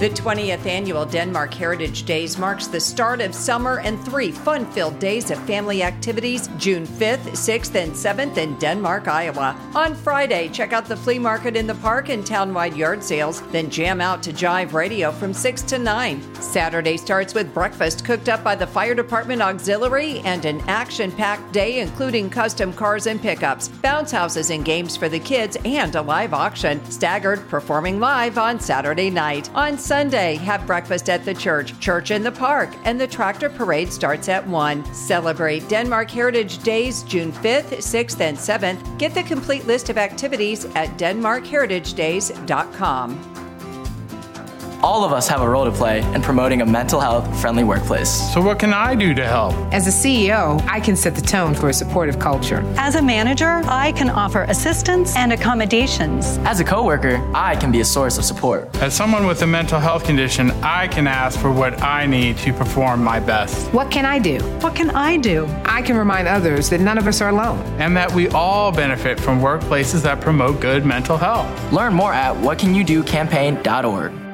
The 20th annual Denmark Heritage Days marks the start of summer and 3 fun-filled days of family activities June 5th, 6th, and 7th in Denmark, Iowa. On Friday, check out the flea market in the park and townwide yard sales, then jam out to Jive Radio from 6 to 9. Saturday starts with breakfast cooked up by the Fire Department Auxiliary and an action-packed day including custom cars and pickups, bounce houses and games for the kids, and a live auction. Staggered performing live on Saturday night. On Sunday, have breakfast at the church in the park, and the tractor parade starts at 1. Celebrate Denmark Heritage Days June 5th, 6th, and 7th. Get the complete list of activities at denmarkheritagedays.com. All of us have a role to play in promoting a mental health-friendly workplace. So what can I do to help? As a CEO, I can set the tone for a supportive culture. As a manager, I can offer assistance and accommodations. As a coworker, I can be a source of support. As someone with a mental health condition, I can ask for what I need to perform my best. What can I do? What can I do? I can remind others that none of us are alone. And that we all benefit from workplaces that promote good mental health. Learn more at whatcanyoudocampaign.org.